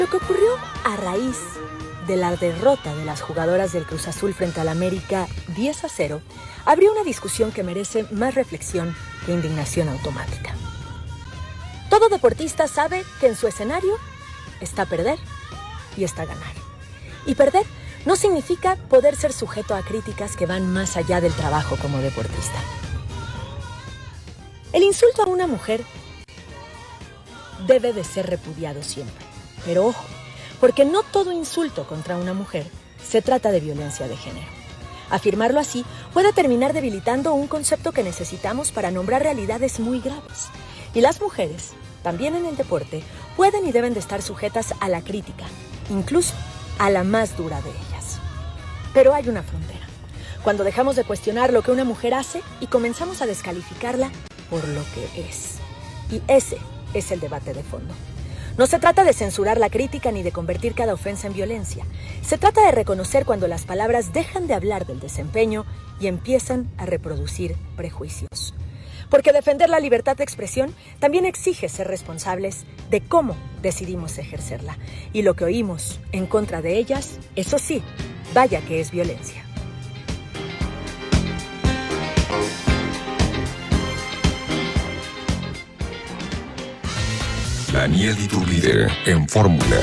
Lo que ocurrió a raíz de la derrota de las jugadoras del Cruz Azul frente al América 10-0 abrió una discusión que merece más reflexión que indignación automática. Todo deportista sabe que en su escenario está perder y está ganar. Y perder no significa poder ser sujeto a críticas que van más allá del trabajo como deportista. El insulto a una mujer debe de ser repudiado siempre. Pero ojo, porque no todo insulto contra una mujer se trata de violencia de género. Afirmarlo así puede terminar debilitando un concepto que necesitamos para nombrar realidades muy graves. Y las mujeres, también en el deporte, pueden y deben de estar sujetas a la crítica, incluso a la más dura de ellas. Pero hay una frontera. Cuando dejamos de cuestionar lo que una mujer hace y comenzamos a descalificarla por lo que es. Y ese es el debate de fondo. No se trata de censurar la crítica ni de convertir cada ofensa en violencia. Se trata de reconocer cuando las palabras dejan de hablar del desempeño y empiezan a reproducir prejuicios. Porque defender la libertad de expresión también exige ser responsables de cómo decidimos ejercerla. Y lo que oímos en contra de ellas, eso sí, vaya que es violencia. Daniel Iturbide en Fórmula.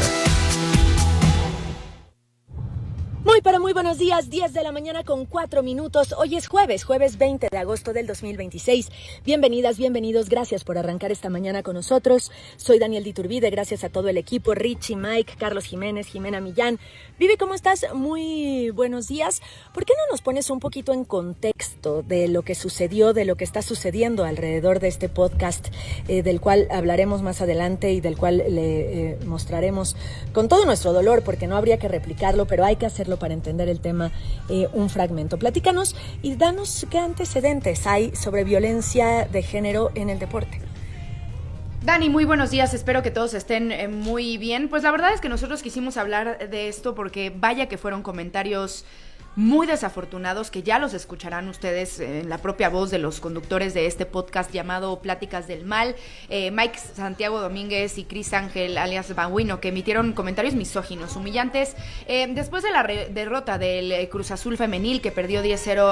Muy buenos días, 10 de la mañana con 4 minutos. Hoy es jueves 20 de agosto del 2026. Bienvenidas, bienvenidos, gracias por arrancar esta mañana con nosotros. Soy Daniel Iturbide, gracias a todo el equipo, Richie, Mike, Carlos Jiménez, Jimena Millán. Vivi, ¿cómo estás? Muy buenos días. ¿Por qué no nos pones un poquito en contexto de lo que sucedió, de lo que está sucediendo alrededor de este podcast, del cual hablaremos más adelante y del cual le mostraremos con todo nuestro dolor, porque no habría que replicarlo, pero hay que hacerlo para entender el tema, un fragmento. Platícanos y danos qué antecedentes hay sobre violencia de género en el deporte. Dani, muy buenos días, espero que todos estén muy bien. Pues la verdad es que nosotros quisimos hablar de esto porque vaya que fueron comentarios muy desafortunados que ya los escucharán ustedes en la propia voz de los conductores de este podcast llamado Pláticas del Mal, Mike Santiago Domínguez y Chris Ángel alias Babuino, que emitieron comentarios misóginos, humillantes, después de la derrota del Cruz Azul femenil que perdió 10-0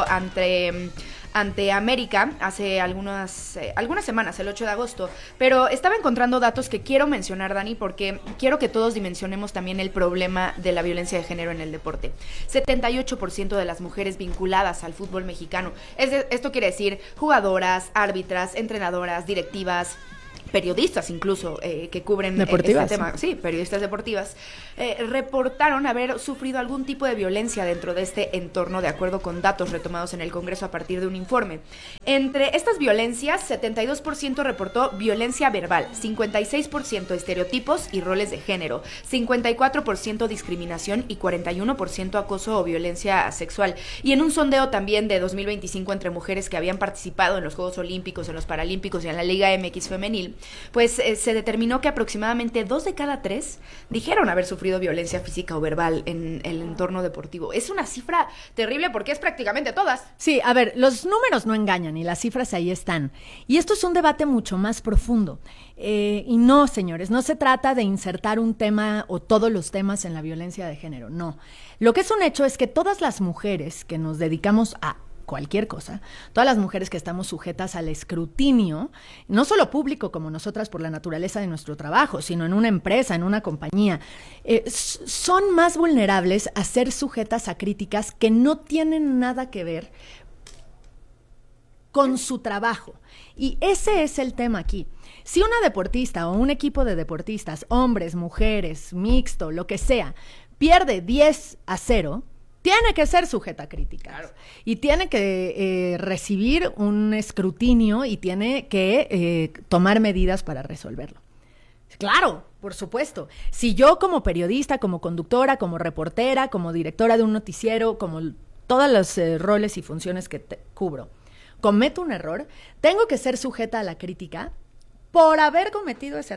ante América hace algunas semanas, el 8 de agosto. Pero estaba encontrando datos que quiero mencionar, Dani, porque quiero que todos dimensionemos también el problema de la violencia de género en el deporte. 78% de las mujeres vinculadas al fútbol mexicano. Esto quiere decir jugadoras, árbitras, entrenadoras, directivas, periodistas incluso que cubren deportivas, este tema, sí, periodistas deportivas, reportaron haber sufrido algún tipo de violencia dentro de este entorno, de acuerdo con datos retomados en el Congreso a partir de un informe. Entre estas violencias, 72% reportó violencia verbal, 56% estereotipos y roles de género, 54% discriminación y 41% acoso o violencia sexual. Y en un sondeo también de 2025 entre mujeres que habían participado en los Juegos Olímpicos, en los Paralímpicos y en la Liga MX femenil, pues se determinó que aproximadamente 2 de cada 3 dijeron haber sufrido violencia física o verbal en el entorno deportivo. Es una cifra terrible porque es prácticamente todas. Sí, a ver, los números no engañan y las cifras ahí están. Y esto es un debate mucho más profundo. Y no, señores, no se trata de insertar un tema o todos los temas en la violencia de género, no. Lo que es un hecho es que todas las mujeres que nos dedicamos a cualquier cosa, todas las mujeres que estamos sujetas al escrutinio, no solo público como nosotras por la naturaleza de nuestro trabajo, sino en una empresa, en una compañía, son más vulnerables a ser sujetas a críticas que no tienen nada que ver con su trabajo. Y ese es el tema aquí. Si una deportista o un equipo de deportistas, hombres, mujeres, mixto, lo que sea, pierde 10-0, tiene que ser sujeta a críticas. Claro. Y tiene que recibir un escrutinio y tiene que tomar medidas para resolverlo. Claro, por supuesto. Si yo como periodista, como conductora, como reportera, como directora de un noticiero, como todos los roles y funciones que cubro, cometo un error, tengo que ser sujeta a la crítica por haber cometido ese error. Y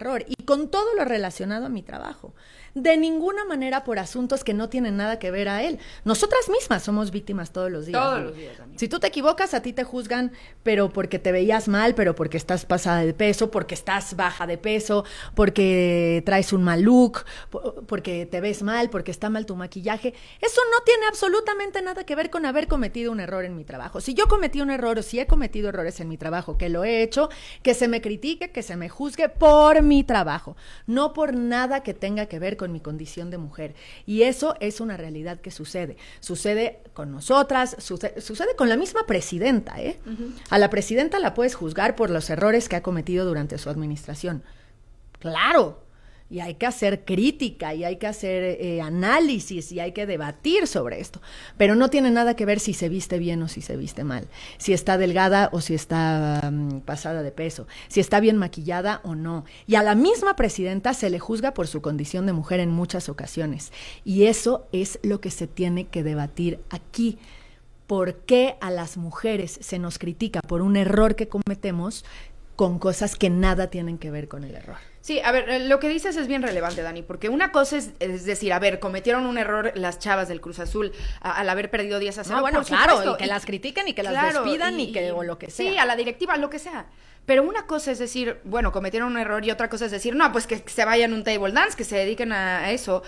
con todo lo relacionado a mi trabajo. De ninguna manera por asuntos que no tienen nada que ver a él. Nosotras mismas somos víctimas todos los días. Todos los días, amiga. Si tú te equivocas, a ti te juzgan, pero porque te veías mal, pero porque estás pasada de peso, porque estás baja de peso, porque traes un mal look, porque te ves mal, porque está mal tu maquillaje. Eso no tiene absolutamente nada que ver con haber cometido un error en mi trabajo. Si yo cometí un error o si he cometido errores en mi trabajo, que lo he hecho, que se me critique, que se me juzgue por mi trabajo, no por nada que tenga que ver con mi condición de mujer. Y eso es una realidad que sucede. Sucede con nosotras, sucede con la misma presidenta, ¿eh? Uh-huh. A la presidenta la puedes juzgar por los errores que ha cometido durante su administración. Claro. Y hay que hacer crítica, y hay que hacer análisis, y hay que debatir sobre esto. Pero no tiene nada que ver si se viste bien o si se viste mal, si está delgada o si está pasada de peso, si está bien maquillada o no. Y a la misma presidenta se le juzga por su condición de mujer en muchas ocasiones. Y eso es lo que se tiene que debatir aquí. ¿Por qué a las mujeres se nos critica por un error que cometemos con cosas que nada tienen que ver con el error? Sí, a ver, lo que dices es bien relevante, Dani, porque una cosa es decir, a ver, cometieron un error las chavas del Cruz Azul al haber perdido 10-0. No, bueno, claro, y que las critiquen y que las despidan o lo que sea. Sí, a la directiva, lo que sea. Pero una cosa es decir, bueno, cometieron un error, y otra cosa es decir, no, pues que se vayan a un table dance, que se dediquen a eso,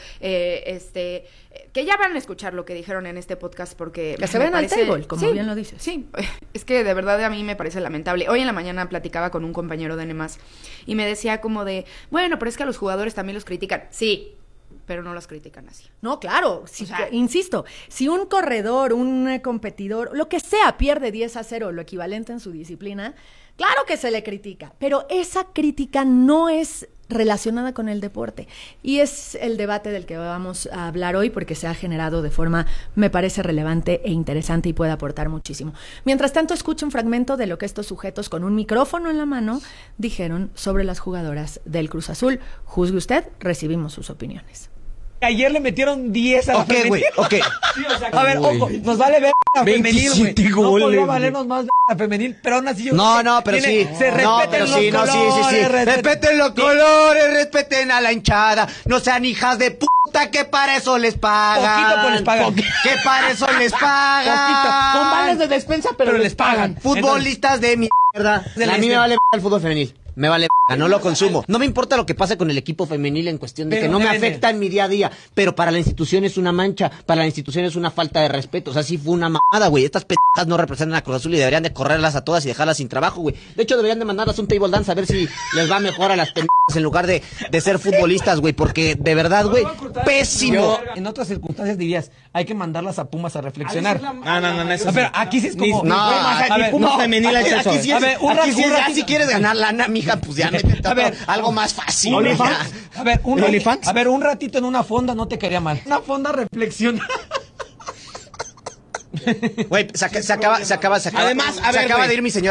que ya van a escuchar lo que dijeron en este podcast, porque que se ven al table, como bien lo dices. Sí, es que de verdad a mí me parece lamentable. Hoy en la mañana platicaba con un compañero de NEMAS y me decía como de, bueno, pero es que a los jugadores también los critican. Sí, pero no los critican así. No, claro, si, o sea, insisto, si un corredor, un competidor, lo que sea, pierde 10-0, lo equivalente en su disciplina, claro que se le critica, pero esa crítica no es relacionada con el deporte. Y es el debate del que vamos a hablar hoy, porque se ha generado de forma, me parece, relevante e interesante y puede aportar muchísimo. Mientras tanto, escucho un fragmento de lo que estos sujetos con un micrófono en la mano dijeron sobre las jugadoras del Cruz Azul. Juzgue usted, recibimos sus opiniones. Ayer le metieron 10 a la femenil. Güey, ok. Sí, o sea, a ver, ojo, nos vale ver a femenil, güey. No podría valernos más a femenil, pero aún así yo... pero sí. Se respeten los colores. Respeten los colores, respeten a la hinchada. No sean hijas de puta, que para eso les pagan. Poquito, pues les pagan. Que para eso les pagan. Poquito. Con vales de despensa, pero les pagan. Futbolistas de mierda. A mí me vale el fútbol femenil. Me vale, no lo consumo. No me importa lo que pase con el equipo femenil en cuestión de que no me afecta en mi día a día, pero para la institución es una mancha, para la institución es una falta de respeto. O sea, sí fue una mamada, güey. Estas pendejas no representan a Cruz Azul y deberían de correrlas a todas y dejarlas sin trabajo, güey. De hecho, deberían de mandarlas a un table dance a ver si les va mejor a las pendejas en lugar de ser futbolistas, güey, porque de verdad, güey, pésimo. Yo, en otras circunstancias dirías, hay que mandarlas a Pumas a reflexionar. No, eso pero aquí sí es como... Pumas femenil es eso. Aquí sí es, ya si quieres ganar lana, mija, pues ya métete algo más fácil. A ver, un ratito en una fonda no te quería mal. Una fonda reflexiona. Güey, se acaba de ir mi señora.